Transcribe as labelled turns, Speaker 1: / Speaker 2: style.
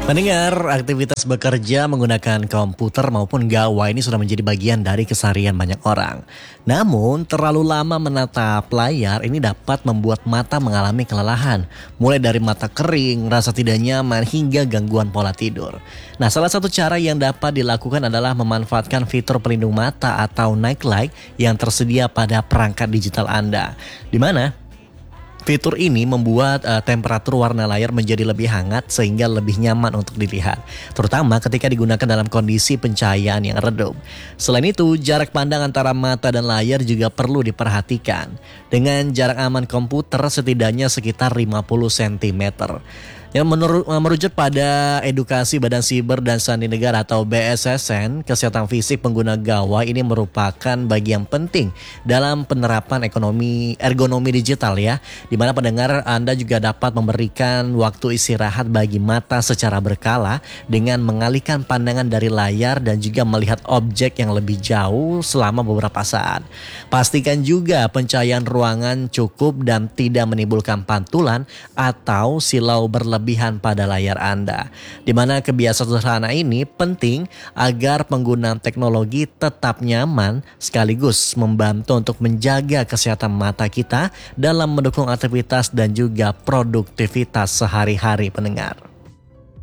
Speaker 1: Mendengar aktivitas bekerja menggunakan komputer maupun gawai ini sudah menjadi bagian dari keseharian banyak orang. Namun, terlalu lama menatap layar ini dapat membuat mata mengalami kelelahan. Mulai dari mata kering, rasa tidak nyaman, hingga gangguan pola tidur. Nah, salah satu cara yang dapat dilakukan adalah memanfaatkan fitur pelindung mata atau night light yang tersedia pada perangkat digital Anda. Di mana fitur ini membuat temperatur warna layar menjadi lebih hangat sehingga lebih nyaman untuk dilihat, terutama ketika digunakan dalam kondisi pencahayaan yang redup. Selain itu, jarak pandang antara mata dan layar juga perlu diperhatikan. Dengan jarak aman komputer setidaknya sekitar 50 cm. Yang merujuk pada Edukasi Badan Siber dan Sandi Negara atau BSSN, kesehatan fisik pengguna gawai ini merupakan bagian penting dalam penerapan ergonomi digital ya, di mana pendengar Anda juga dapat memberikan waktu istirahat bagi mata secara berkala dengan mengalihkan pandangan dari layar dan juga melihat objek yang lebih jauh selama beberapa saat. Pastikan juga pencahayaan ruangan cukup dan tidak menimbulkan pantulan atau silau berlebihan pada layar Anda. Di mana kebiasaan sederhana ini penting agar penggunaan teknologi tetap nyaman sekaligus membantu untuk menjaga kesehatan mata kita dalam mendukung aktivitas dan juga produktivitas sehari-hari pendengar.